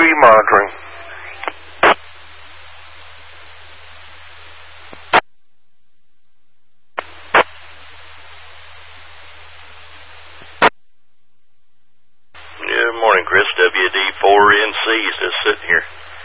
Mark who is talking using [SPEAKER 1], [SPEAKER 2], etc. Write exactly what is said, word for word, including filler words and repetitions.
[SPEAKER 1] tree monitoring.
[SPEAKER 2] Good morning, Chris. W D four N C is just sitting here